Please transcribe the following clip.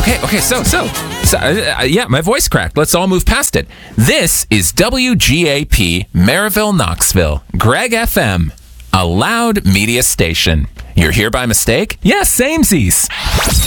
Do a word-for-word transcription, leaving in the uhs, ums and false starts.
Okay, okay, so, so, so uh, yeah, my voice cracked. Let's all move past it. This is W G A P, Maryville, Knoxville, Greg F M, a loud media station. You're here by mistake? Yes, samesies.